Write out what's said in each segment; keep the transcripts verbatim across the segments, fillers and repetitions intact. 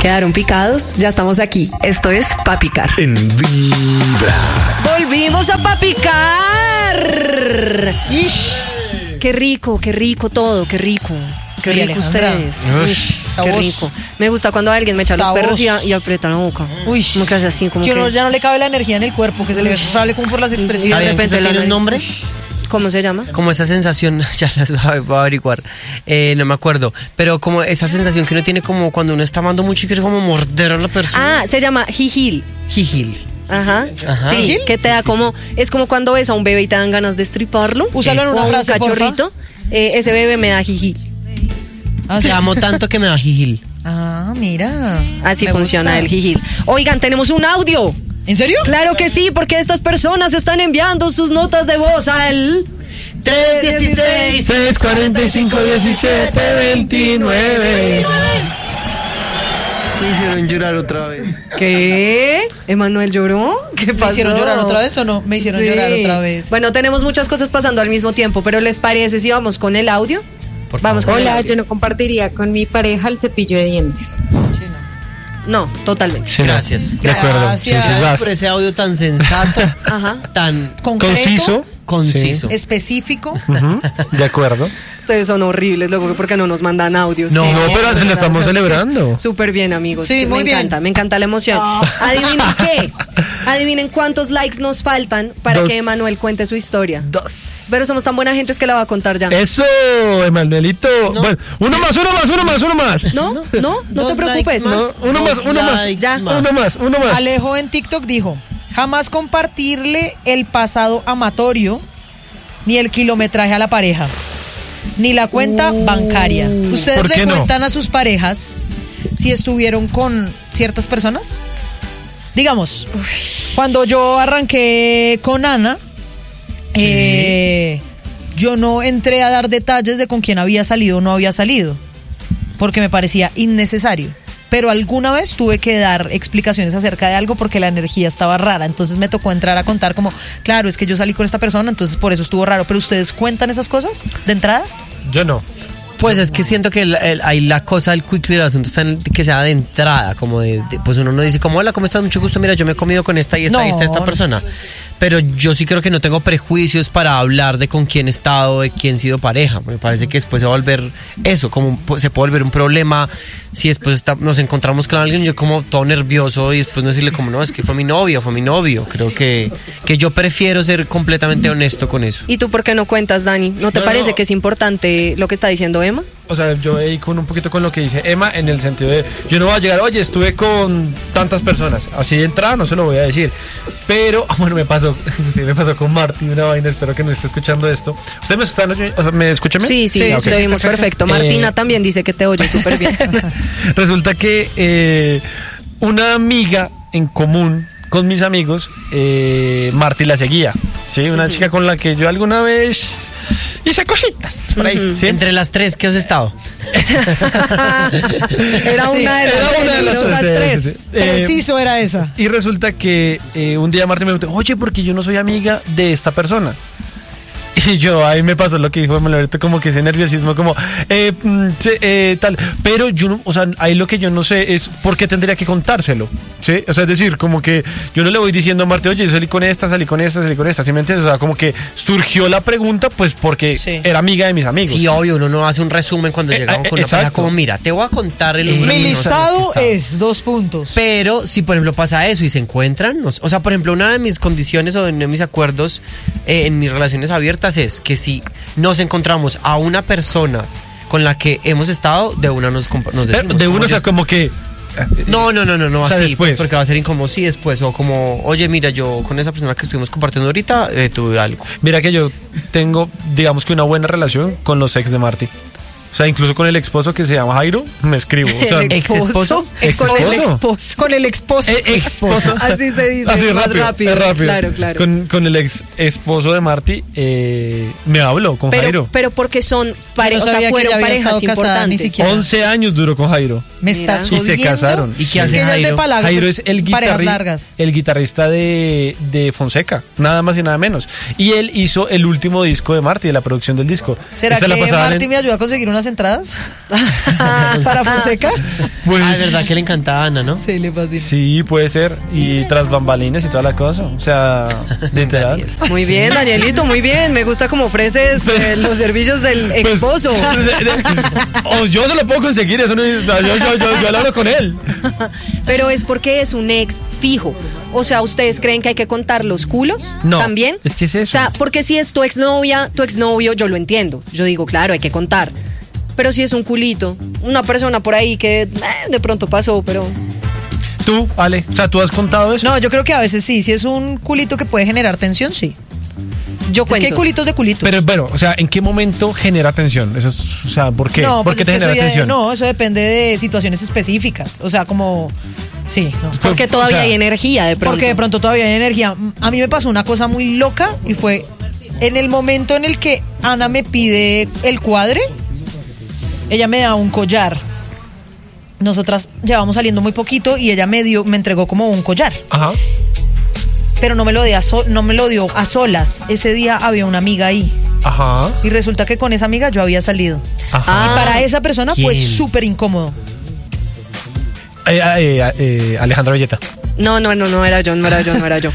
¿Quedaron picados? Ya estamos aquí. Esto es Pa' Picar. En Vibra. ¡Volvimos a Pa' Picar! Ish. ¡Qué rico, qué rico todo! ¡Qué rico! ¡Qué Uy, rico Alejandra. ustedes! Ush, Ush, ¡Qué sabos. rico! Me gusta cuando alguien me echa los Sabos. perros y, y aprieta la boca. Uy, Como que hace así, como yo que... no, ya no le cabe la energía en el cuerpo, que se le sale como por las Y de expresiones. ¿Sabían que repente eso la tiene un nariz- nombre? ¿Cómo se llama? Como esa sensación, ya las voy a averiguar, eh, no me acuerdo, pero como esa sensación que uno tiene como cuando uno está amando mucho y quiere como morder a la persona. Ah, se llama jijil. Jijil. Ajá. Ajá. Sí, ¿Jijil? que te da como... Es como cuando ves a un bebé y te dan ganas de estriparlo. Úsalo en o una a un frase, cachorrito. Eh, ese bebé me da jijil. Ah, sí. Te amo tanto que me da jijil. Ah, mira. Así Me funciona gusta. el jijil. Oigan, tenemos un audio. ¿En serio? Claro que sí, porque estas personas están enviando sus notas de voz al... tres dieciséis seis cuarenta y cinco diecisiete veintinueve. Me hicieron llorar otra vez. ¿Qué? ¿Emanuel lloró? ¿Qué pasó? ¿Me hicieron llorar otra vez o no? Me hicieron Sí. llorar otra vez. Bueno, tenemos muchas cosas pasando al mismo tiempo, pero ¿les parece si vamos con el audio? Por Vamos favor. con el Hola, audio. yo no compartiría con mi pareja el cepillo de dientes. Sí, no. No, totalmente. Sí, no. Gracias. De acuerdo. Sí, sí, Gracias. vas. Por ese audio tan sensato, Ajá. tan Concreto, Conciso. conciso. específico. Ujú, de acuerdo. Ustedes son horribles, luego, ¿por qué no nos mandan audios? No, ¿Qué? No, pero se lo estamos celebrando. Súper bien, amigos. Sí, que muy me bien. encanta, me encanta la emoción. Adivinen qué. Adivinen cuántos likes nos faltan para Dos. que Emanuel cuente su historia. Dos. Pero somos tan buena gente que la va a contar ya. Eso, Emanuelito. Bueno, uno más, uno más, uno más, uno más. ¿No? ¿No? No Dos te preocupes. likes más. No, uno más, Dos uno más. likes Ya. Uno más, uno más. Alejo en TikTok dijo, jamás compartirle el pasado amatorio ni el kilometraje a la pareja, ni la cuenta bancaria. ¿Ustedes ¿Por le qué no? cuentan a sus parejas si estuvieron con ciertas personas? Digamos, cuando yo arranqué con Ana, eh, yo no entré a dar detalles de con quién había salido o no había salido, porque me parecía innecesario. Pero alguna vez tuve que dar explicaciones acerca de algo porque la energía estaba rara. Entonces me tocó entrar a contar como, claro, es que yo salí con esta persona, entonces por eso estuvo raro. ¿Pero ustedes cuentan esas cosas de entrada? Yo no. Pues es que siento que el, el- ahí la cosa del quick clear, el asunto está en que sea de entrada, como de, de- pues uno no dice como, hola, ¿cómo estás? Mucho gusto, mira, yo me he comido con esta y esta No, y esta, esta no. persona. Pero yo sí creo que no tengo prejuicios para hablar de con quién he estado, de quién he sido pareja. Me parece que después se va a volver eso, como un- se puede volver un problema si después está- nos encontramos con alguien, yo como todo nervioso y después no decirle como, no, es que fue mi novia, fue mi novio. Creo que, que yo prefiero ser completamente honesto con eso. ¿Y tú por qué no cuentas, Dani? ¿No te No, parece no. que es importante lo que está diciendo Emma? O sea, yo ahí con un poquito con lo que dice Emma en el sentido de, yo no voy a llegar, oye, estuve con tantas personas, así de entrada no se lo voy a decir, pero, ah, bueno, me pasó, sí, me pasó con Marty una vaina, espero que no esté escuchando esto. ¿Ustedes me escuchan? O sea, ¿me escuchan bien? Sí, sí, Sí, te ok. oímos perfecto. Martina Eh, también dice que te oye súper bien. Resulta que eh, una amiga en común con mis amigos, eh, Marty la seguía, ¿sí? Una chica con la que yo alguna vez hice cositas por ahí, ¿sí? Entre las tres, ¿qué has estado? Era una de las Era una de las peligrosas sí, tres. sí, sí. Eh, Preciso era esa. Y resulta que eh, un día Martín me preguntó, oye, porque yo no soy amiga de esta persona. Y yo, ahí me pasó lo que dijo Emanuel, como que ese nerviosismo, como, eh, mm, sí, eh, tal. Pero yo, no, o sea, ahí lo que yo no sé es por qué tendría que contárselo, ¿sí? O sea, es decir, como que yo no le voy diciendo a Martín, oye, yo salí con esta, salí con esta, salí con esta, ¿sí me entiendes? O sea, como que surgió la pregunta, pues porque Sí. era amiga de mis amigos. Sí, obvio, uno no hace un resumen cuando Eh, llegamos eh, con una exacto. pareja como, mira, te voy a contar el Eh, número de Mi personas que listado estaba. es dos puntos. Pero si por ejemplo pasa eso y se encuentran, no sé, o sea, por ejemplo, una de mis condiciones o de mis acuerdos eh, en mis relaciones abiertas es que si nos encontramos a una persona con la que hemos estado, de una nos, compa- nos Eh, decimos. de como uno, o yo sea, como que... No, no, no, no, no O sea, así, después. pues porque va a ser incómodo, sí, después, o como, oye, mira, yo con esa persona que estuvimos compartiendo ahorita, eh, tuve algo. Mira que yo tengo, digamos que una buena relación con los ex de Marty. O sea, incluso con el esposo que se llama Jairo, me escribo. O sea, El ex esposo. Ex con el ¿Esposo? esposo. Con el esposo. Eh, esposo. Así se dice, Así es más rápido, rápido. es rápido. Claro, claro. Con, con el ex esposo de Marty, eh, me hablo con Pero, Jairo. pero porque son pare- Yo no o sea, sabía que fueron ella había parejas estado casada, ni importantes. siquiera. once años duró con Jairo. Me Mira. estás Y se jodiendo. casaron. ¿Y qué Es hace que ella es de Jairo? Palago, Jairo es el, parejas guitarri- largas. el guitarrista de, de Fonseca, nada más y nada menos. Y él hizo el último disco de Marty, de la producción del disco. ¿Será Esta que la pasaban Marty en- me ayuda a conseguir una últimas entradas para Fonseca. Pues, Ah, es verdad que le encantaba a Ana, ¿no? Sí, le fascina. sí, puede ser. Y tras bambalinas y toda la cosa. O sea, literal. Muy bien, Danielito, muy bien. Me gusta cómo ofreces eh, los servicios del Pues, esposo. de- de- o yo se lo puedo conseguir, eso no, o sea, yo, yo, yo, yo lo hablo con él. Pero es porque es un ex fijo. O sea, ¿ustedes creen que hay que contar los culos? No, ¿También? es que es eso. O sea, porque si es tu exnovia, tu exnovio, yo lo entiendo. Yo digo, claro, hay que contar. Pero si es un culito, una persona por ahí que eh, de pronto pasó, pero... Tú, Ale, o sea, ¿tú has contado eso? No, yo creo que a veces sí. Si es un culito que puede generar tensión, sí. Yo Es cuento. que hay culitos de culitos. Pero bueno, o sea, ¿en qué momento genera tensión? Eso es, o sea, ¿por qué? No, ¿Por pues qué es te que genera eso ya- tensión? No, eso depende de situaciones específicas. O sea, como... Sí, no. Porque todavía O sea, hay energía de pronto. Porque de pronto todavía hay energía. A mí me pasó una cosa muy loca y fue en el momento en el que Ana me pide el cuadre, ella me da un collar. Nosotras llevamos saliendo muy poquito y ella me dio, me entregó como un collar, Ajá. pero no me lo dio a, so- no me lo dio a solas. Ese día había una amiga ahí Ajá. y resulta que con esa amiga yo había salido. Ajá. Ah. Y para esa persona fue ¿Quién? súper incómodo. Eh, eh, eh, Alejandra Villeta. No, no, no, no era yo, no era yo, no era yo.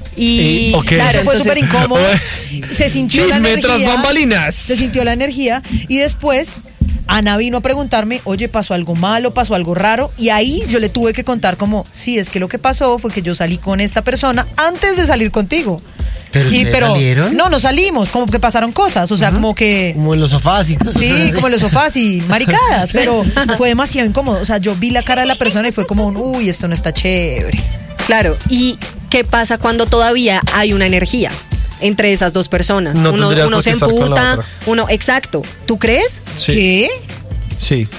Y Eh, ok. claro, Eso fue entonces- súper incómodo. Se sintió la Chisme energía. tras bambalinas. Se sintió la energía. Y después, Ana vino a preguntarme, oye, ¿pasó algo malo? ¿Pasó algo raro? Y ahí yo le tuve que contar como, sí, es que lo que pasó fue que yo salí con esta persona antes de salir contigo. ¿Pero Y- ustedes salieron? No, no salimos, como que pasaron cosas. O sea, como que... Como en los sofás y cosas Sí, así. como en los sofás y maricadas, pero fue demasiado incómodo. O sea, yo vi la cara de la persona y fue como un, uy, esto no está chévere. Claro, ¿y qué pasa cuando todavía hay una energía entre esas dos personas? No uno tendrías uno por se qué estar con la emputa, otra. uno, exacto. ¿Tú crees? Sí. ¿Qué? Sí.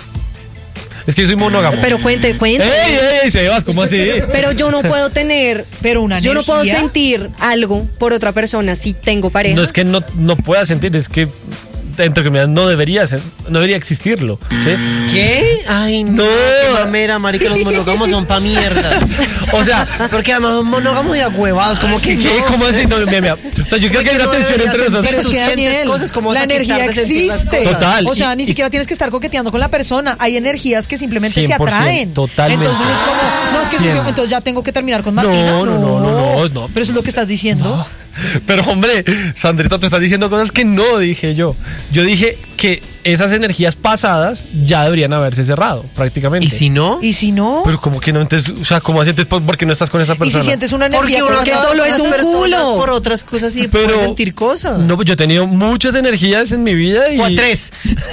Es que yo soy monógamo. Pero cuente, cuente. ¡Ey, ey, ey! Sebas, ¿cómo así? Pero yo no puedo tener, Pero una yo no puedo energía. sentir algo por otra persona si tengo pareja. No es que no, no pueda sentir, es que entre comillas no debería ser, no debería existirlo, ¿sí? ¿Qué? Ay, no. No. Qué mamera, marica, los monógamos son pa' mierda. O sea, Porque además son monógamos y agüevados, como que ¿qué? no. ¿Cómo así? No, mira, mira. O sea, yo creo que hay una no tensión debería entre sentir- nosotros. Pero es Tú que sientes Daniel, cosas, ¿cómo la vas a quitar energía de sentir las existe. cosas? Total. O sea, Y- ni y- siquiera tienes que estar coqueteando con la persona. Hay energías que simplemente cien se por ciento, atraen. totalmente. Entonces es como, no, es que cien. si yo- entonces ya tengo que terminar con Martina. No, no, no, no, no, no. Pero eso es lo que estás diciendo. Pero hombre, Sandrita, te estás diciendo cosas que no dije yo. Yo dije que esas energías pasadas ya deberían haberse cerrado, prácticamente. ¿Y si no? Y si no, Pero como que no, entonces, o sea, ¿cómo así? Entonces, ¿por qué no estás con esa y persona? si sientes una Porque energía uno con que otra- solo acaba es con un las personas culo. por otras cosas y Pero- puede sentir cosas. No, pues yo he tenido muchas energías en mi vida y... O a tres.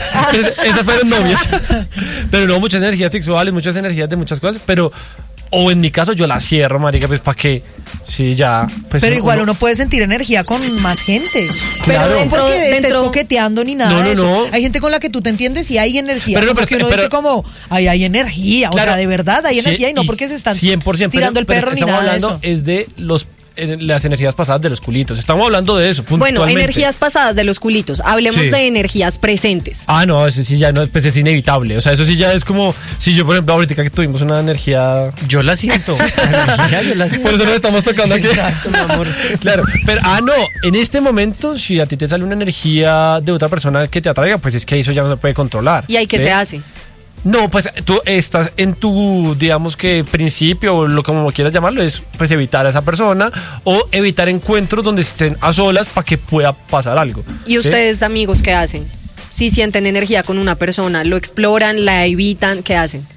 Esas fueron novias. Pero no, muchas energías sexuales, muchas energías de muchas cosas, pero... O en mi caso yo la cierro, marica, pues ¿para qué? Sí, ya. Pues, Pero igual uno puede sentir energía con más gente. Claro. Pero no porque Dentro- estés dentro- coqueteando ni nada No, no, de eso. no. Hay gente con la que tú te entiendes y hay energía. Pero no, Como pero- que uno pero- dice como, ay, hay energía. O Claro. sea, de verdad hay Sí, energía y no porque se están cien por ciento, pero- tirando el pero perro ni estamos nada de hablando eso. es de los eh, las energías pasadas de los culitos. Estamos hablando de eso, Bueno, puntualmente. energías pasadas de los culitos. Hablemos Sí. de energías presentes. Ah, no, eso sí ya no, pues es inevitable. O sea, eso sí ya es como si yo, por ejemplo, ahorita que tuvimos una energía. Yo la siento. Ya, yo la siento. Por eso nos estamos tocando aquí. Exacto, mi amor. Claro, pero ah, no, en este momento, si a ti te sale una energía de otra persona que te atraiga, pues es que eso ya no se puede controlar. ¿Y ahí qué ¿sí? se hace? No, pues tú estás en tu, digamos que principio, o lo como quieras llamarlo, es pues evitar a esa persona o evitar encuentros donde estén a solas para que pueda pasar algo. ¿Y ¿sí? ustedes, amigos, qué hacen? Si sienten energía con una persona, ¿lo exploran, la evitan? ¿Qué hacen?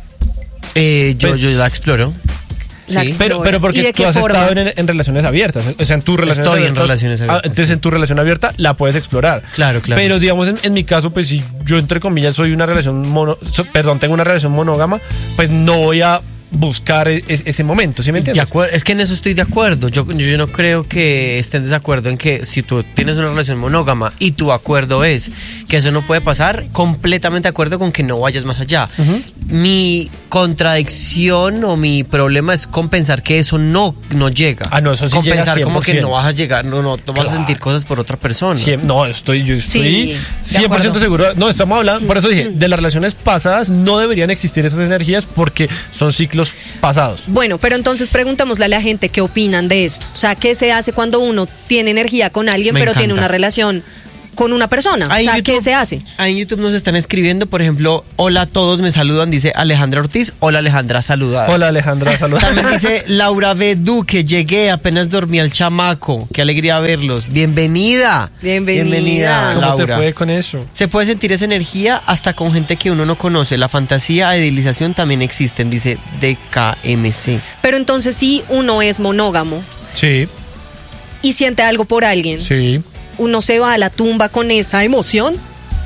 Eh, yo, Pues- yo la exploro. La Sí. exploras. Pero, pero ¿Y porque de tú qué has forma? estado en, en relaciones abiertas, o sea, en tu relación Estoy en relaciones abiertas, entonces sí. en tu relación abierta la puedes explorar. Claro, claro. Pero digamos, en, en mi caso, pues si yo entre comillas soy una relación mono, so- perdón, tengo una relación monógama, pues no voy a buscar e- es- ese momento, ¿sí me De entiendes? acuer- es que en eso estoy de acuerdo. Yo, yo, yo no creo que estén en desacuerdo en que si tú tienes una relación monógama y tu acuerdo es que eso no puede pasar, completamente de acuerdo con que no vayas más allá. Mi contradicción o mi problema es compensar que eso no, no llega. Ah, no, eso sí llega compensar como que cien por ciento. no vas a llegar, no, no, tú vas a sentir cosas por otra persona. Cien- no, estoy, yo Sí, estoy de cien por ciento acuerdo. seguro. No, estamos hablando, por eso dije, de las relaciones pasadas no deberían existir esas energías porque son ciclos pasados. Bueno, pero entonces preguntémosle a la gente qué opinan de esto. O sea, ¿qué se hace cuando uno tiene energía con alguien, Me pero tiene encanta. una relación con una persona. Ahí o sea, en ¿qué YouTube- se hace? Ahí en YouTube nos están escribiendo, por ejemplo, hola a todos, me saludan, dice Alejandra Ortiz, hola Alejandra, saludada. Hola Alejandra, saludos. También dice Laura B. Duque, llegué, apenas dormí al chamaco, qué alegría verlos. Bienvenida. Bienvenida. ¿Cómo Laura. te fue con eso? Se puede sentir esa energía hasta con gente que uno no conoce. La fantasía, idealización también existen, dice D K M C. Pero entonces si uno es monógamo Sí, y siente algo por alguien, sí, uno se va a la tumba con esa emoción.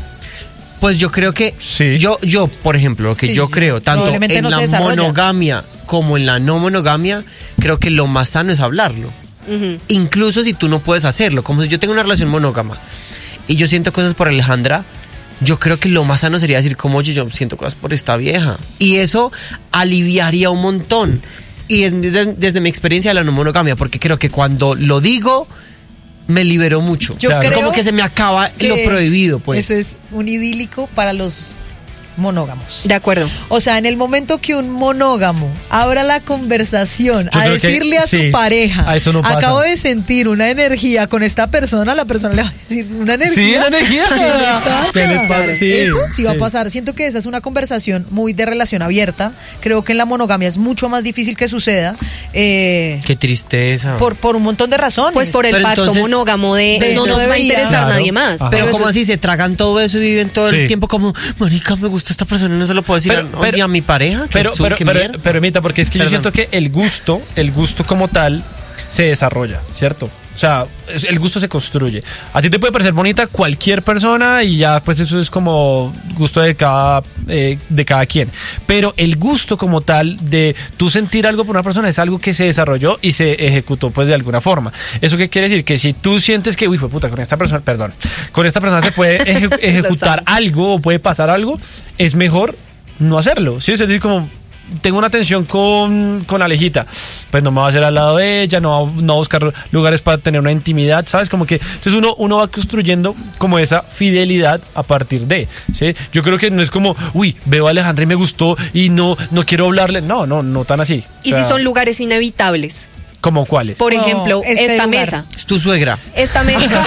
Pues yo creo que Sí. yo, yo, por ejemplo, lo que Sí, yo creo, tanto probablemente en no se la desarrolla. monogamia como en la no monogamia, creo que lo más sano es hablarlo. Ujú. Incluso si tú no puedes hacerlo, como si yo tengo una relación monógama y yo siento cosas por Alejandra, yo creo que lo más sano sería decir como, oye, yo siento cosas por esta vieja. Y eso aliviaría un montón. Y es desde, desde mi experiencia de la no monogamia, porque creo que cuando lo digo, me liberó mucho. Yo Claro. creo Como que se me acaba que lo prohibido, pues. Eso es un idílico para los monógamos. De acuerdo. O sea, en el momento que un monógamo abra la conversación Yo a creo que decirle a sí, su pareja, a eso no pasa. acabo de sentir una energía con esta persona, la persona le va a decir una energía. Sí, una energía. ¿Qué le pasa? ¿Qué le pasa? Sí, Eso sí, va a sí. pasar. Siento que esa es una conversación muy de relación abierta. Creo que en la monogamia es mucho más difícil que suceda eh, Qué tristeza. por, por un montón de razones. Pues por el Pero pacto entonces- monógamo de, de- no nos va a debería. interesar Claro. nadie más. Ajá. Pero eso como es- así se tragan todo eso y viven todo Sí. el tiempo como, marica, me gusta esta persona y no se lo puedo decir Pero- a, pero- a mi pareja. ¿Qué Pero, su- pero, qué pero, mierda? pero, Mita, porque es que Perdón. yo siento que el gusto, el gusto como tal, se desarrolla, ¿cierto? O sea, es- el gusto se construye. A ti te puede parecer bonita cualquier persona y ya pues eso es como gusto de cada, eh, de cada quien. Pero el gusto como tal de tú sentir algo por una persona es algo que se desarrolló y se ejecutó pues de alguna forma. ¿Eso qué quiere decir? Que si tú sientes que, uy, fue puta, con esta persona, perdón, con esta persona se puede eje- ejecutar algo o puede pasar algo, es mejor no hacerlo. ¿Sí? Es decir, como tengo una tensión con, con Alejita, pues no me va a hacer al lado de ella, no va, no va a buscar lugares para tener una intimidad, ¿sabes? Como que entonces uno, uno va construyendo como esa fidelidad a partir de, ¿sí? Yo creo que no es como, uy, veo a Alejandra y me gustó y no, no quiero hablarle, no, no, no tan así. Y O sea, si son lugares inevitables. ¿como cuáles? Por No, ejemplo, este esta lugar. mesa. Es tu suegra. Esta mesa.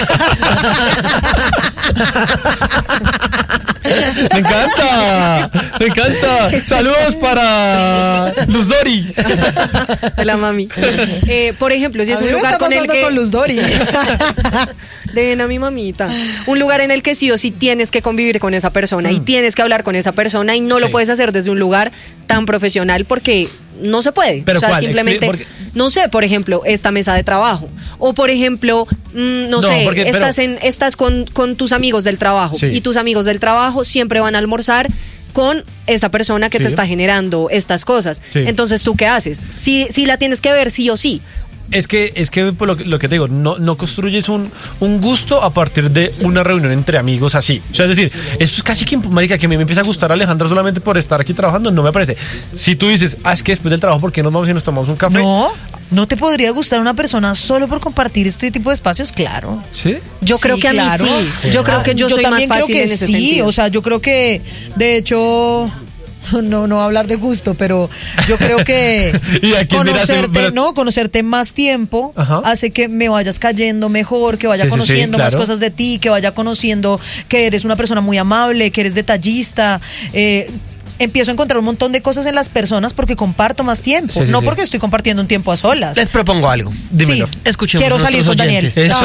¡Me encanta! ¡Me encanta! ¡Saludos para Luz Dori! La mami. Eh, por ejemplo, si es A mí un me lugar está con el pasando que... con Luz Dori. Den a mi mamita. Un lugar en el que sí o sí tienes que convivir con esa persona y tienes que hablar con esa persona y no lo Sí. puedes hacer desde un lugar tan profesional porque no se puede. ¿Pero o sea, cuál? simplemente, Expli- porque- no sé, por ejemplo, esta mesa de trabajo. O por ejemplo, mm, no, No, sé, porque- pero- estás, en, estás con, con tus amigos del trabajo Sí. y tus amigos del trabajo siempre van a almorzar con esa persona que Sí. te está generando estas cosas. Sí. Entonces, ¿tú qué haces? Si, si la tienes que ver sí o sí. Es que, es que por lo, que- lo que te digo, no, no construyes un, un gusto a partir de una reunión entre amigos así. O sea, es decir, esto es casi que, marica, que a mí me empieza a gustar Alejandra solamente por estar aquí trabajando, no me parece. Si tú dices, ah, es que después del trabajo, ¿por qué nos vamos y nos tomamos un café? No, ¿no te podría gustar una persona solo por compartir este tipo de espacios? Claro. ¿Sí? Yo Sí, creo que a mí claro. sí. Yo creo que yo, soy más también creo fácil que en ese sí, sentido. o sea, yo creo que, de hecho, no, no voy a hablar de gusto, pero yo creo que Y aquí, mira, conocerte, pero- no, conocerte más tiempo Ajá. hace que me vayas cayendo mejor, que vaya Sí, sí, sí, conociendo más claro. cosas de ti, que vaya conociendo que eres una persona muy amable, que eres detallista. Eh, empiezo a encontrar un montón de cosas en las personas porque comparto más tiempo, Sí, sí, no sí. porque estoy compartiendo un tiempo a solas. Les propongo algo. Dímelo. Sí, Escuchemos quiero a salir con nuestros Daniel. oyentes. Eso.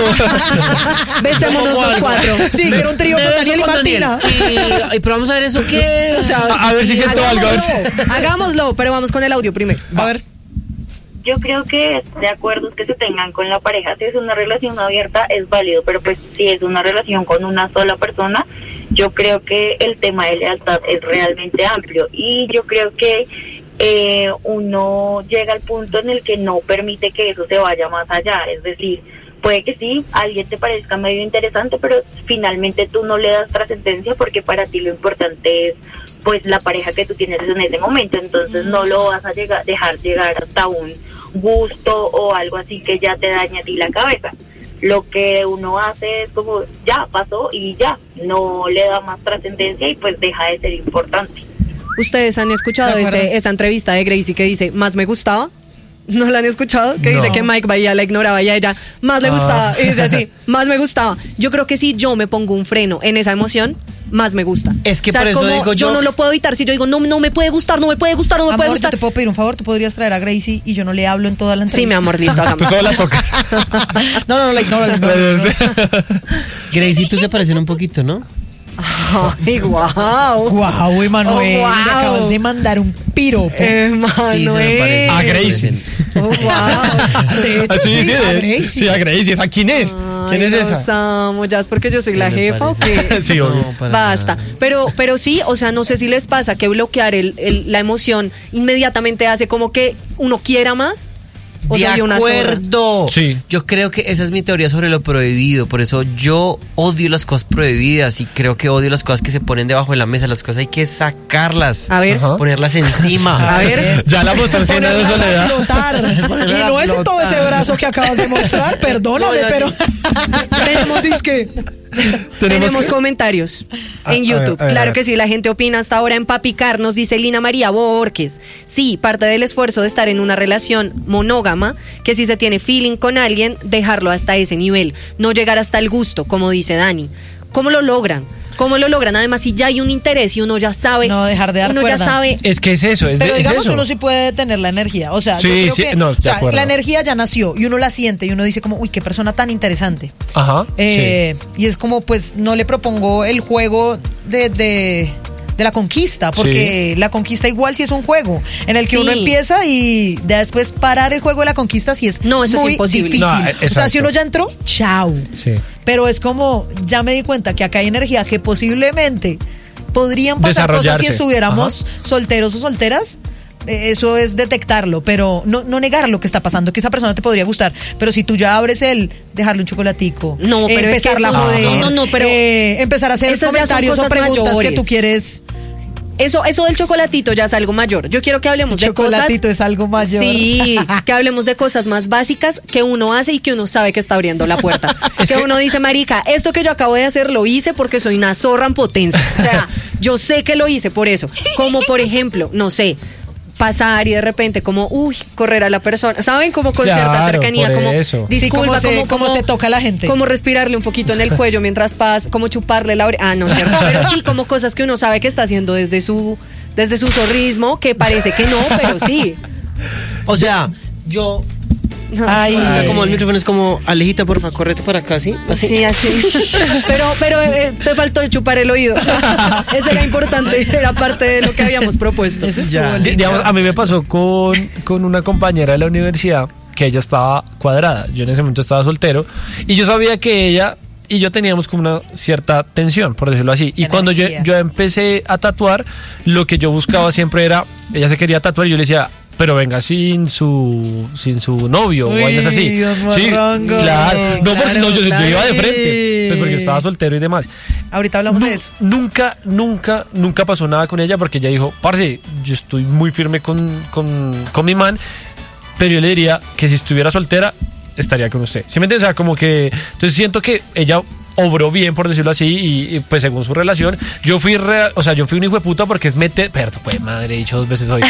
Besémonos los cuatro. Sí, quiero un trío Me con beso Daniel y con Martina. Daniel. Y, y pero vamos a ver eso qué, o sea, A, a ver si siento algo. A ver si- Hagámoslo, hagámoslo, pero vamos con el audio primero. A ver. Yo creo que de acuerdos que se tengan con la pareja, si es una relación abierta es válido, pero pues si es una relación con una sola persona, yo creo que el tema de lealtad es realmente amplio y yo creo que eh, uno llega al punto en el que no permite que eso se vaya más allá, es decir, puede que sí, a alguien te parezca medio interesante, pero finalmente tú no le das trascendencia porque para ti lo importante es pues la pareja que tú tienes en ese momento, entonces no lo vas a llegar, dejar llegar hasta un gusto o algo así que ya te daña a ti la cabeza. Lo que uno hace es como ya pasó y ya, no le da más trascendencia y pues deja de ser importante. ¿Ustedes han escuchado De acuerdo. ese, esa entrevista de Gracie que dice, más me gustaba? ¿No la han escuchado? Que No. dice que Mike Bahía la ignoraba y a ella más le Ah. gustaba. Y dice así, más me gustaba. Yo creo que si yo me pongo un freno en esa emoción, más me gusta. Es que O sea, por eso como digo yo- no lo puedo evitar. Si yo digo, no, no me puede gustar, no me puede gustar, no me puede Amor, yo gustar. te puedo pedir un favor, tú podrías traer a Gracie y yo no le hablo en toda la entrevista. Sí, mi amor, listo, Tú hagamos. solo la tocas. No, no, no, la ignoro, la ignoro. Gracie, tú se parecen un poquito, ¿no? Ay, guau. Guau, Emanuel, Oh, guau. le acabas de mandar un piropo. Emanuel. Sí, se me parecen. A Gracie. Oh, guau. De hecho, Ah, sí, sí, sí, a de- Gracie. sí, a Gracie. ¿Esa quién es? ¿Quién Ay, es los esa? amo, ya es porque yo soy Sí, la me jefa o parece. qué. Sí, obvio. No, para Basta. nada. Pero, pero sí, o sea, no sé si les pasa que bloquear el, el- la emoción inmediatamente hace como que uno quiera más. O De soy una zorra. acuerdo. Sí. Yo creo que esa es mi teoría sobre lo prohibido. Por eso yo odio las cosas prohibidas y creo que odio las cosas que se ponen debajo de la mesa. Las cosas hay que sacarlas. A ver. Ajá. Ponerlas encima. A ver. Ya la mostración de Ponerlas a soledad. flotar. Ponerlas Y a no es todo flotar. ese brazo que acabas de mostrar, perdóname, No, ya pero. Tenemos- Sí, es que. Tenemos que- comentarios Ah, en a YouTube. ver, a ver, a Claro ver. que sí, la gente opina hasta ahora en Papicar. Nos dice Lina María Borges. Sí, parte del esfuerzo de estar en una relación monógama, que si se tiene feeling con alguien, dejarlo hasta ese nivel. No llegar hasta el gusto, como dice Dani. ¿Cómo lo logran? ¿Cómo lo logran? Además, si ya hay un interés y uno ya sabe. No, dejar de dar Uno cuerda. ya sabe. Es que es eso, es, Pero de- es digamos, eso. uno sí puede tener la energía. O sea, Sí, yo creo sí, que no, o de sea, acuerdo. la energía ya nació y uno la siente y uno dice como, uy, qué persona tan interesante. Ajá. Eh, Y es como, pues, no le propongo el juego de, de, de la conquista, porque la conquista igual sí es un juego en el que Sí. uno empieza y de después parar el juego de la conquista sí es No, eso es muy imposible. difícil. No, eh, o sea, exacto. si uno ya entró, chao. Sí. Pero es como, ya me di cuenta que acá hay energía que posiblemente podrían pasar cosas si Desarrollarse. estuviéramos solteros o solteras. Eh, Eso es detectarlo, pero no, no negar lo que está pasando, que esa persona te podría gustar. Pero si tú ya abres el dejarle un chocolatico, No, pero es que empezar la eso- joder, no, no, pero eh, empezar a hacer esas ya son comentarios o cosas preguntas mayores. que tú quieres. Eso, eso del chocolatito ya es algo mayor. Yo quiero que hablemos de cosas. Chocolatito es algo mayor. Sí, que hablemos de cosas más básicas que uno hace y que uno sabe que está abriendo la puerta. Es que, que- uno dice, marica, esto que yo acabo de hacer lo hice porque soy una zorra en potencia. O sea, yo sé que lo hice por eso. Como por ejemplo, no sé, pasar y de repente como, uy, correr a la persona. ¿Saben? Como con Claro, cierta cercanía, por como, eso. Sí, disculpa, cómo se- como, cómo se toca a la gente. Como respirarle un poquito en el cuello mientras pasa, como chuparle la oreja. Ah, no, cierto. Pero sí, como cosas que uno sabe que está haciendo desde su, desde su zorrismo, que parece que no, pero sí. O sea, yo. Ay, Acá como el micrófono es como, Alejita, porfa, correte para acá, ¿sí? Así. Sí, así. Pero, pero eh, te faltó chupar el oído. Eso era importante, era parte de lo que habíamos propuesto. Eso es Ya. todo. Di- digamos, a mí me pasó con, con una compañera de la universidad que ella estaba cuadrada. Yo en ese momento estaba soltero y yo sabía que ella y yo teníamos como una cierta tensión, por decirlo así. Y Energía. cuando yo, yo empecé a tatuar, lo que yo buscaba siempre era, ella se quería tatuar y yo le decía, pero venga sin su sin su novio Uy, o vainas así. Dios Sí, morrongo. claro. No, porque Claro, no, yo, yo claro. iba de frente, pues porque yo estaba soltero y demás. Ahorita hablamos Nu- de eso. Nunca, nunca, nunca pasó nada con ella porque ella dijo, parce, yo estoy muy firme con, con, con mi man, pero yo le diría que si estuviera soltera, estaría con usted. ¿Sí me entiendes? O sea, como que, entonces siento que ella obró bien, por decirlo así, y, y, pues según su relación, yo fui real, o sea, yo fui un hijo de puta porque es meter, perdón, pues madre, he dicho dos veces hoy.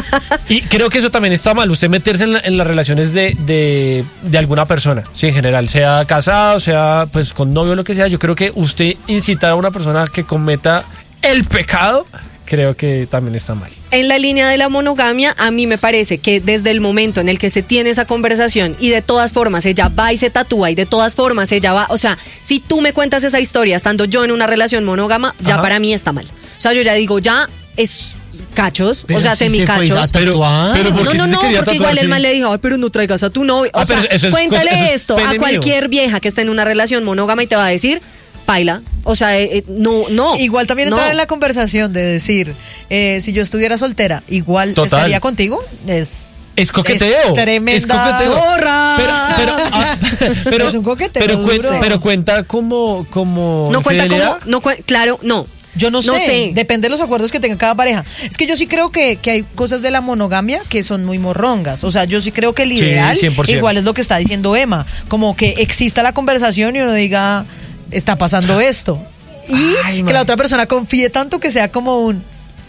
Y creo que eso también está mal, usted meterse en, la- en las relaciones de, de, de alguna persona, sí, en general, sea casado, sea pues con novio o lo que sea, yo creo que usted incitar a una persona que cometa el pecado, creo que también está mal. En la línea de la monogamia, a mí me parece que desde el momento en el que se tiene esa conversación y de todas formas ella va y se tatúa y de todas formas ella va, o sea, si tú me cuentas esa historia estando yo en una relación monógama, ya Ajá. para mí está mal. O sea, yo ya digo, ya es cachos, Pero o sea, si se fue semicachos. a tatuar. Pero, ¿por No, qué no, si se no, quería porque tatuar igual el así? man le dijo, ay, pero no traigas a tu novio. O Ah, sea, pero eso es cuéntale cosa- eso es esto pene a mío. cualquier vieja que esté en una relación monógama y te va a decir, paila. O sea, eh, eh, no, no. Igual también no. entrar en la conversación de decir, eh, si yo estuviera soltera, igual Total. estaría contigo. Es Es coqueteo. Es tremenda Es coqueteo. zorra. Pero, pero, ah, pero, Es un coqueteo pero, duro. cuenta, pero cuenta como, como No cuenta como, infidelidad. no cue- claro, no. Yo no sé, No sé. depende de los acuerdos que tenga cada pareja. Es que yo sí creo que, que hay cosas de la monogamia que son muy morrongas. O sea, yo sí creo que el Sí, ideal cien por ciento. igual es lo que está diciendo Emma. Como que exista la conversación y uno diga, está pasando esto. Y Ay, que man. la otra persona confíe tanto que sea como un,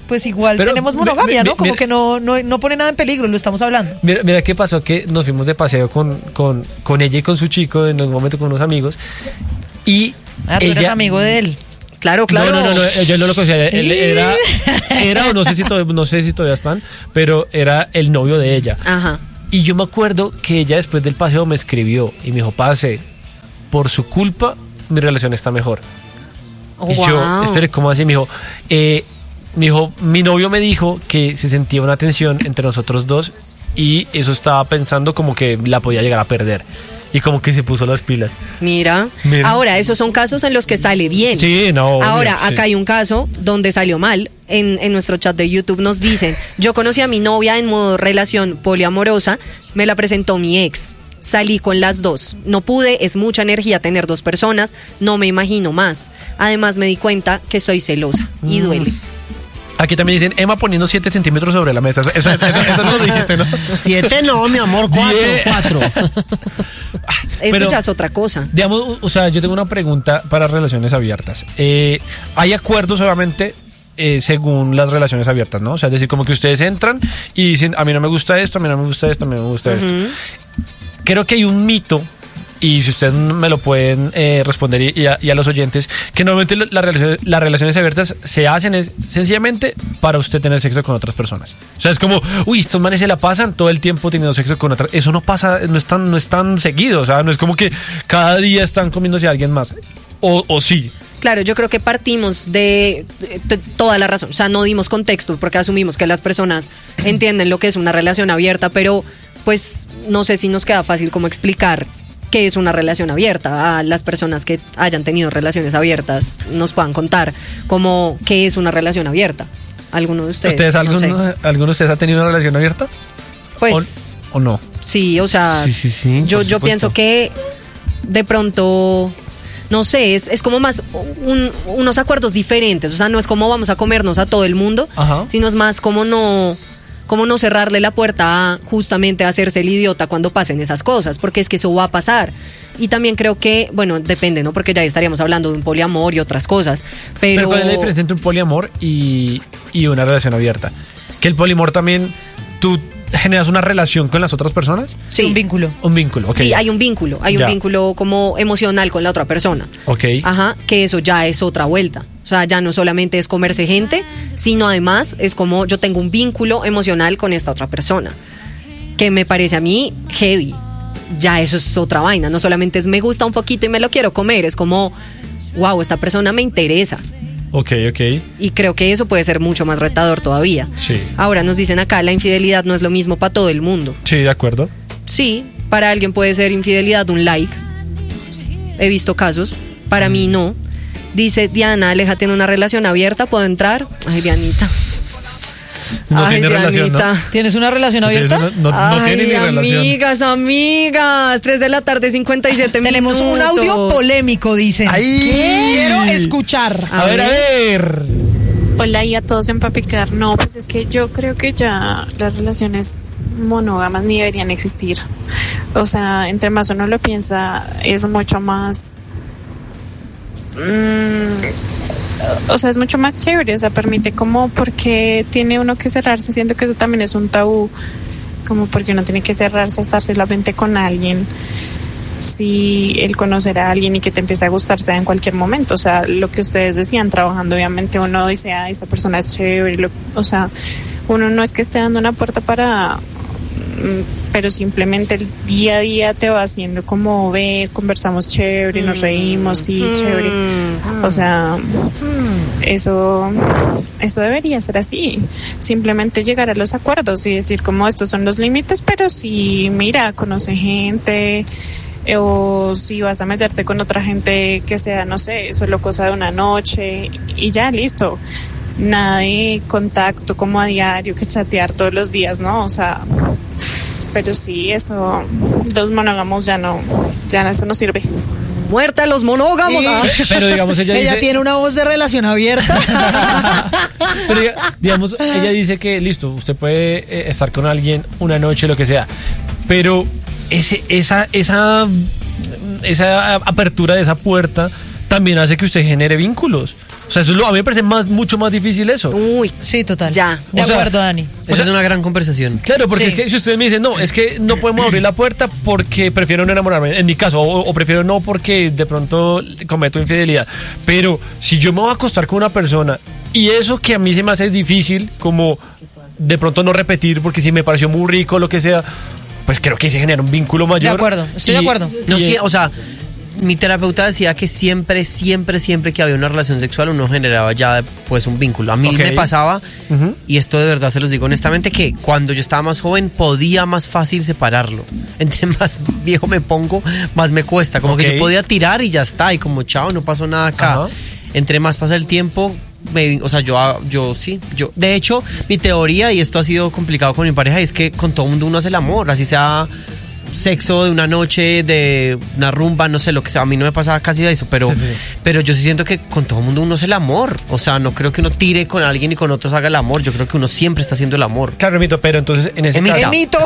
pues igual Pero tenemos mi- monogamia, mi- ¿no? Como mira- que no, no, no pone nada en peligro, lo estamos hablando. Mira, mira qué pasó, que nos fuimos de paseo con, con, con ella y con su chico, en un momento con unos amigos, y Ah, tú ella... eres amigo de él. Claro, claro. No, no, no, no, yo no lo conocía. Él era, era o no sé si todavía, no sé si todavía están, pero era el novio de ella. Ajá. Y yo me acuerdo que ella después del paseo me escribió y me dijo, parce, por su culpa mi relación está mejor. Oh, y yo, wow. espere, ¿cómo así? Me dijo, eh, me dijo, mi novio me dijo que se sentía una tensión entre nosotros dos y eso estaba pensando como que la podía llegar a perder. Y como que se puso las pilas. Mira. Mira. Ahora, esos son casos en los que sale bien. Sí, no, obvio, Ahora, sí. acá hay un caso donde salió mal. En, en nuestro chat de YouTube nos dicen, yo conocí a mi novia en modo relación poliamorosa, me la presentó mi ex. Salí con las dos. No pude, es mucha energía tener dos personas, no me imagino más. Además me di cuenta que soy celosa y duele. Aquí también dicen, Emma poniendo siete centímetros sobre la mesa. Eso, eso, eso, eso no lo dijiste, ¿no? Siete no, mi amor, cuatro, Diez. cuatro. Eso Pero- ya es otra cosa. Digamos, o- o sea, yo tengo una pregunta para relaciones abiertas. Eh, ¿Hay acuerdos solamente eh, según las relaciones abiertas, no? O sea, es decir, como que ustedes entran y dicen, a mí no me gusta esto, a mí no me gusta esto, a mí no me gusta esto. Creo que hay un mito, y si ustedes me lo pueden eh, responder y, y a, y a los oyentes, que normalmente lo- las relaciones, las relaciones abiertas se hacen es sencillamente para usted tener sexo con otras personas. O sea, es como, uy, estos manes se la pasan todo el tiempo teniendo sexo con otras. Eso no pasa, no es tan, no es tan seguido. O sea, no es como que cada día están comiéndose a alguien más. O, o sí. Claro, yo creo que partimos de, de- de toda la razón. O sea, no dimos contexto porque asumimos que las personas entienden lo que es una relación abierta, pero pues no sé si nos queda fácil como explicar qué es una relación abierta. A las personas que hayan tenido relaciones abiertas nos puedan contar como qué es una relación abierta. ¿Alguno de ustedes? ¿Ustedes, No alguno, sé. ¿Alguno de ustedes ha tenido una relación abierta? Pues ¿O, o no? sí, o sea, Sí, sí, sí, yo, por yo supuesto. pienso que de pronto, no sé, es, es como más un- unos acuerdos diferentes. O sea, no es como vamos a comernos a todo el mundo, Ajá. sino es más como no, como no cerrarle la puerta a justamente a hacerse el idiota cuando pasen esas cosas, porque es que eso va a pasar. Y también creo que, bueno, depende, ¿no? Porque ya estaríamos hablando de un poliamor y otras cosas. Pero, Pero ¿cuál es la diferencia entre un poliamor y, y una relación abierta? Que el poliamor también, tú generas una relación con las otras personas. Sí. Un vínculo. Un vínculo, ok. Sí, hay un vínculo, hay un Ya. vínculo como emocional con la otra persona. Ok. Ajá, que eso ya es otra vuelta. O sea, ya no solamente es comerse gente, sino además es como yo tengo un vínculo emocional con esta otra persona, que me parece a mí heavy. Ya eso es otra vaina, no solamente es me gusta un poquito y me lo quiero comer, es como, wow, esta persona me interesa. Ok, ok. Y creo que eso puede ser mucho más retador todavía. Sí. Ahora nos dicen acá, la infidelidad no es lo mismo para todo el mundo. Sí, de acuerdo. Sí, para alguien puede ser infidelidad un like. He visto casos, para mí no. Dice Diana, Aleja tiene una relación abierta, ¿puedo entrar? Ay, Dianita. No Ay, tiene relación, ¿no? Dianita. ¿Tienes una relación Entonces, abierta? No, no- no Ay, tiene ni relación. amigas, amigas, tres de la tarde, cincuenta y siete minutos. Tenemos un audio polémico, dicen. ¡Ay! Quiero escuchar. A ver, a ver. Hola y a todos en Papicar. No, pues es que yo creo que ya las relaciones monógamas ni deberían existir. O sea, entre más uno lo piensa, es mucho más... mm, o sea, es mucho más chévere. O sea, permite como porque tiene uno que cerrarse. Siento que eso también es un tabú. Como porque uno tiene que cerrarse a estar solamente con alguien. Si el conocer a alguien y que te empiece a gustar sea en cualquier momento, o sea, lo que ustedes decían, trabajando obviamente uno dice, ah, esta persona es chévere, lo- o sea, uno no es que esté dando una puerta para, mm, pero simplemente el día a día te va haciendo como ver, conversamos chévere, nos reímos, sí, chévere, o sea, eso, eso debería ser así, simplemente llegar a los acuerdos y decir como estos son los límites, pero sí, mira, conoce gente, o si vas a meterte con otra gente que sea, no sé, solo cosa de una noche y ya, listo. Nada de contacto como a diario, que chatear todos los días, ¿no? O sea, pero sí, eso, los monógamos ya no, ya eso no sirve. Muerta a los monógamos. Sí. Ah. Pero digamos, ella, Ella dice, tiene una voz de relación abierta. pero diga- digamos, ella dice que listo, usted puede eh, estar con alguien una noche, lo que sea, pero ese, esa, esa, esa apertura de esa puerta también hace que usted genere vínculos. O sea, eso es lo, a mí me parece más, mucho más difícil eso. Uy, Sí, total. Ya. De O sea, acuerdo, Dani. Esa sea- es una gran conversación. Claro, porque Sí. es que si ustedes me dicen, no, es que no podemos abrir la puerta porque prefiero no enamorarme, en mi caso, o, o prefiero no porque de pronto cometo infidelidad. Pero si yo me voy a acostar con una persona y eso que a mí se me hace difícil, como de pronto no repetir porque si me pareció muy rico, lo que sea, pues creo que se genera un vínculo mayor. De acuerdo, estoy de acuerdo. No, y- sí, o sea, mi terapeuta decía que siempre, siempre, siempre que había una relación sexual uno generaba ya pues un vínculo. A mí Ok. me pasaba, Ujú. y esto de verdad se los digo honestamente, que cuando yo estaba más joven podía más fácil separarlo. Entre más viejo me pongo, más me cuesta. Como que Ok. yo podía tirar y ya está, y como chao, no pasó nada acá. Ajá. Entre más pasa el tiempo, me- o sea, yo, yo sí, yo, de hecho, mi teoría, y esto ha sido complicado con mi pareja, es que con todo mundo uno hace el amor, así sea sexo de una noche, de una rumba, no sé, lo que sea, a mí no me pasa casi eso, pero, Sí, sí. pero yo sí siento que con todo mundo uno hace el amor, o sea, no creo que uno tire con alguien y con otros haga el amor, yo creo que uno siempre está haciendo el amor. Claro, Emito, pero entonces en ese Emita. caso... Emito.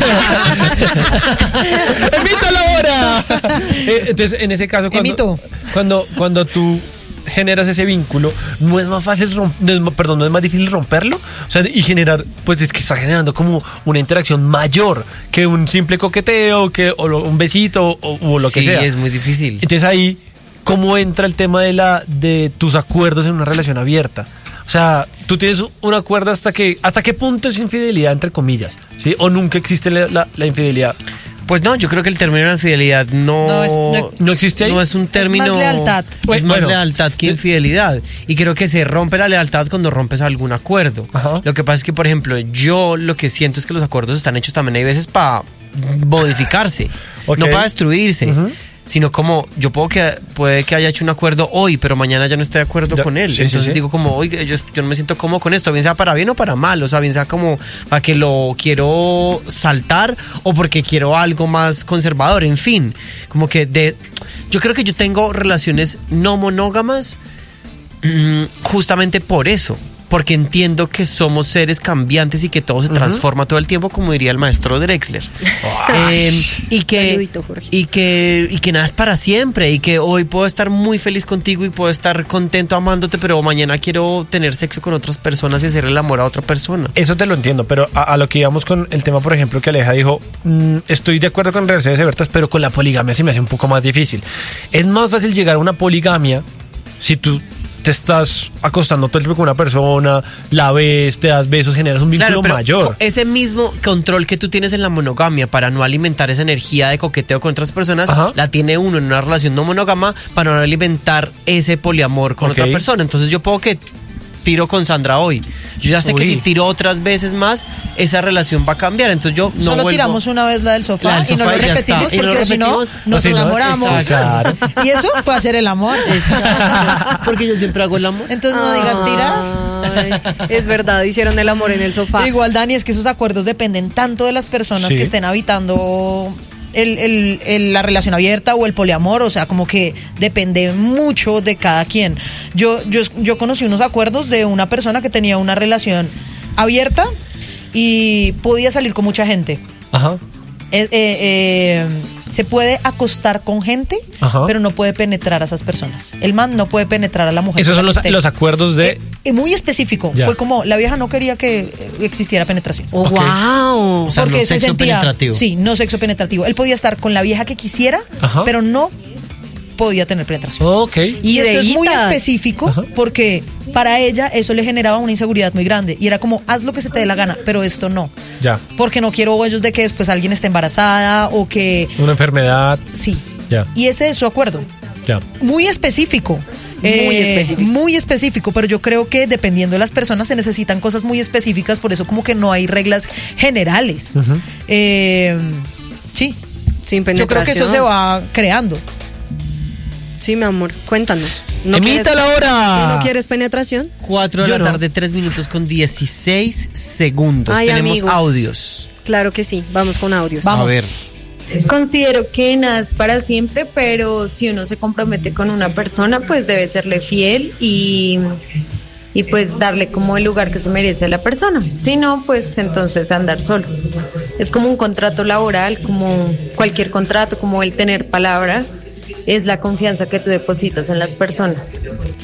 ¡Emita la hora! Eh, entonces, en ese caso, cuando, Emito. cuando, cuando tú generas ese vínculo, no es más fácil, rom- no es ma- perdón, no es más difícil romperlo, o sea, y generar, pues es que está generando como una interacción mayor que un simple coqueteo, que o lo- un besito o, o lo que Sí, sea. es muy difícil. Entonces ahí, ¿cómo entra el tema de la de tus acuerdos en una relación abierta? O sea, tú tienes un acuerdo hasta que hasta qué punto es infidelidad entre comillas, ¿sí? O nunca existe la, la- la infidelidad. Pues no, yo creo que el término de infidelidad no, No es- no- ¿No existe ahí? no es un término. más lealtad. Es más Bueno, lealtad que yo- infidelidad. Y creo que se rompe la lealtad cuando rompes algún acuerdo. Ajá. Lo que pasa es que, por ejemplo, yo lo que siento es que los acuerdos están hechos también hay veces para modificarse, Ok. no para destruirse. Ujú. Sino como yo puedo que puede que haya hecho un acuerdo hoy, pero mañana ya no esté de acuerdo Ya, con él. sí, sí, Entonces sí. digo como, oye, yo, yo no me siento cómodo con esto, bien sea para bien o para mal, o sea, bien sea como para que lo quiero saltar o porque quiero algo más conservador, en fin, como que de yo creo que yo tengo relaciones no monógamas mm, justamente por eso. Porque entiendo que somos seres cambiantes y que todo se transforma todo el tiempo, como diría el maestro Drexler. Eh, y que Saludito, Jorge. y que y que nada es para siempre y que hoy puedo estar muy feliz contigo y puedo estar contento amándote, pero mañana quiero tener sexo con otras personas y hacer el amor a otra persona. Eso te lo entiendo, pero a, a lo que íbamos con el tema, por ejemplo, que Aleja dijo, mm, estoy de acuerdo con relaciones abiertas, pero con la poligamia se me hace un poco más difícil. Es más fácil llegar a una poligamia si tú te estás acostando todo el tiempo con una persona, la ves, te das besos, generas un vínculo Claro, pero mayor. co- ese mismo control que tú tienes en la monogamia para no alimentar esa energía de coqueteo con otras personas, Ajá. la tiene uno en una relación no monógama para no alimentar ese poliamor con Ok. otra persona. Entonces yo puedo que tiro con Sandra hoy. Yo ya sé que Uy. si tiro otras veces más, esa relación va a cambiar. Entonces yo no Solo vuelvo- tiramos una vez la del sofá, La del y no sofá lo y ya repetimos está. Y no porque lo si no repetimos. nos O si no, enamoramos. exacto. Y eso fue hacer el amor. Porque yo siempre hago el amor. Entonces no digas tira. Ay, es verdad, hicieron el amor en el sofá. Igual, Dani, es que esos acuerdos dependen tanto de las personas Sí. que estén habitando el, el- el- la relación abierta o el poliamor, o sea, como que depende mucho de cada quien. Yo, yo, yo conocí unos acuerdos de una persona que tenía una relación abierta y podía salir con mucha gente. Ajá. Eh, eh, eh, se puede acostar con gente, Ajá. pero no puede penetrar a esas personas. El man no puede penetrar a la mujer. Esos con son la los, que esté. los acuerdos de... Eh, eh, muy específico. Ya. Fue como la vieja no quería que eh, existiera penetración. Oh, Ok. wow. O sea, no se sexo penetrativo. Sí, no sexo penetrativo. Él podía estar con la vieja que quisiera, Ajá. pero no podía tener penetración. Ok. Y esto es muy Ideitas. específico Ajá. porque para ella eso le generaba una inseguridad muy grande. Y era como, haz lo que se te dé la gana, pero esto no. Ya. Porque no quiero huellos de que después alguien esté embarazada o que... Una enfermedad. Sí. Ya. Y ese es su acuerdo. Ya. Muy específico. Muy específico. Muy específico, pero yo creo que dependiendo de las personas se necesitan cosas muy específicas, por eso como que no hay reglas generales. Ujú. Eh, sí, Sin yo creo que eso penetración. se va creando. Sí, mi amor, cuéntanos. ¿No ¡Emita quieres- la hora! ¿tú no quieres penetración? cuatro de Yo la no. tarde, tres minutos con dieciséis segundos. Ay, Tenemos amigos. audios. Claro que sí, vamos con audios. Vamos. A ver. Considero que nada es para siempre, pero si uno se compromete con una persona, pues debe serle fiel y, y pues darle como el lugar que se merece a la persona. Si no, pues entonces andar solo. Es como un contrato laboral, como cualquier contrato, como el tener palabra, es la confianza que tú depositas en las personas.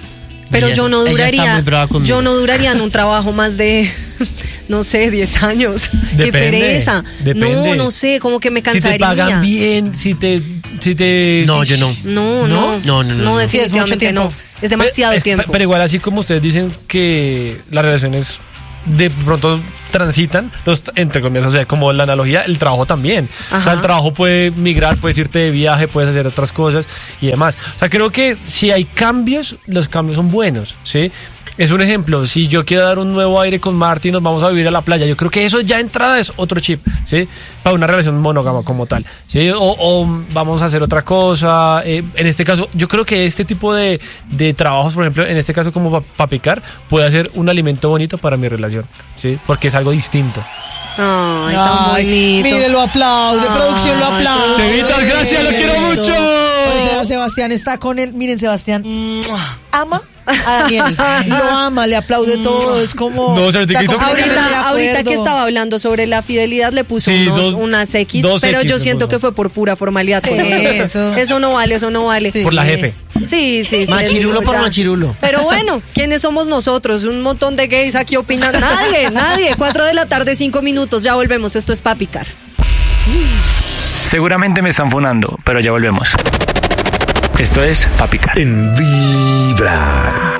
Pero Ella yo es- no ella está duraría, muy brava conmigo. yo no duraría en un trabajo más de, no sé, diez años. Qué Depende, pereza. depende. No, no sé, como que me Si cansaría. te pagan bien, si te... Si te No, yo no. No, no, ¿No? No, no, no, no. Sí, es mucho definitivamente tiempo. no. Es demasiado Pero- es- tiempo. Pero igual así como ustedes dicen que las relaciones de pronto transitan, los, entre comillas, o sea, como la analogía, el trabajo también. O Ajá. sea, el trabajo puede migrar, puedes irte de viaje, puedes hacer otras cosas y demás. O sea, creo que si hay cambios, los cambios son buenos, ¿sí? Es un ejemplo, si yo quiero dar un nuevo aire con Marty, nos vamos a vivir a la playa, yo creo que eso ya de entrada es otro chip, ¿sí? Para una relación monógama como tal, ¿sí? O, o vamos a hacer otra cosa, eh, en este caso, yo creo que este tipo de, de trabajos, por ejemplo, en este caso como para pa picar, puede ser un alimento bonito para mi relación, ¿sí? Porque es algo distinto. Ay, tan Ay, bonito. mire, lo aplaude, Ay, producción lo aplaude. Tevitas, gracias, lo quiero mucho. Pues, Sebastián está con él. Miren, Sebastián ama a Daniel. Lo ama, le aplaude todo. Es como. No, se le está quiso- completamente de Ahorita, ahorita que acuerdo. estaba hablando sobre la fidelidad le puso Sí, unos- dos- unas X, dos pero X yo le siento puso. que fue por pura formalidad. Sí, con nosotros. eso. Eso no vale, eso no vale. Sí. Por la jefe. Sí, sí, sí. Machirulo les digo por ya. machirulo. Pero bueno, ¿quiénes somos nosotros? Un montón de gays aquí opinan. Nadie, nadie. Cuatro de la tarde, cinco minutos. Ya volvemos. Esto es Pa' Picar. Seguramente me están funando, pero ya volvemos. Esto es Pa' Picar. En Vibra.